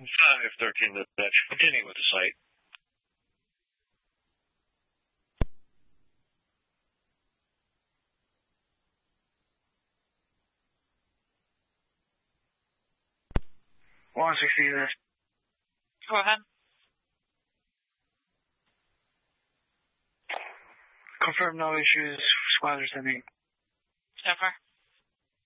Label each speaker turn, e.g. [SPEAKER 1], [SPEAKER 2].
[SPEAKER 1] 513 dispatch. Continuing with the site.
[SPEAKER 2] Go ahead.
[SPEAKER 3] Confirm no issues. Squad are sending.
[SPEAKER 2] Over.